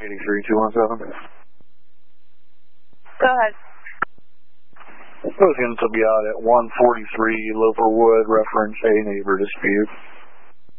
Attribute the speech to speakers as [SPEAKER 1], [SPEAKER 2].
[SPEAKER 1] 83217.
[SPEAKER 2] Go ahead.
[SPEAKER 1] Those units will be out at 143 Loperwood, reference a neighbor dispute.